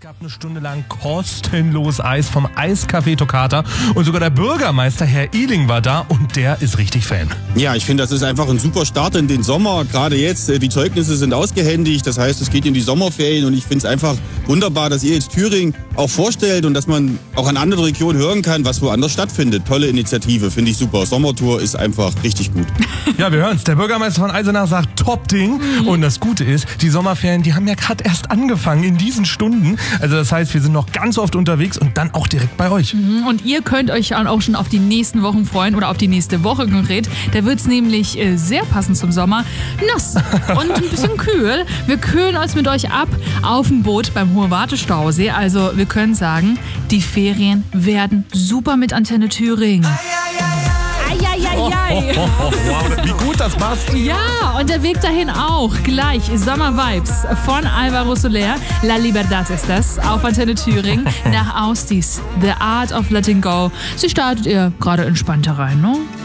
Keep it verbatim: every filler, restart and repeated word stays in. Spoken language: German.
gab eine Stunde lang kostenlos Eis vom Eiscafé Toccata und sogar der Bürgermeister, Herr Ehling, war da und der ist richtig Fan. Ja, ich finde, das ist einfach ein super Start in den Sommer. Gerade jetzt, die Zeugnisse sind ausgehändigt, das heißt, es geht in die Sommerferien und ich finde es einfach wunderbar, dass ihr jetzt Thüringen auch vorstellt und dass man auch an anderen Regionen hören kann, was woanders stattfindet. Tolle Initiative, finde ich super. Sommertour ist einfach richtig gut. Ja, wir hören es. Der Bürgermeister von Eisenach sagt, Top-Ding. Mhm. Und das Gute ist, die Sommerferien, die haben ja gerade erst angefangen in diesen Stunden. Also das heißt, wir sind noch ganz oft unterwegs und dann auch direkt bei euch. Mhm. Und ihr könnt euch auch schon auf die nächsten Wochen freuen oder auf die nächste Woche konkret. Da wird es nämlich äh, sehr passend zum Sommer nass und ein bisschen kühl. Wir kühlen uns mit euch ab auf dem Boot beim Hohe Wartestausee. Also wir können sagen, die Ferien werden super mit Antenne Thüringen. Eieiei. Oh, oh, oh, oh, wow, wie gut das passt. Ja, und der Weg dahin auch. Gleich Sommer-Vibes von Alvaro Soler. La Libertad ist das, auf Antenne Thüringen. Nach Austis, The Art of Letting Go. Sie startet ihr gerade entspannter rein, ne?